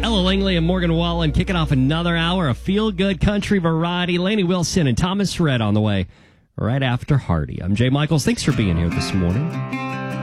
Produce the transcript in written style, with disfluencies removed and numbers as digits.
Ella Langley and Morgan Wallen kicking off another hour of feel-good country variety. Lainey Wilson and Thomas Rhett on the way right after Hardy. I'm Jay Michaels. Thanks for being here this morning.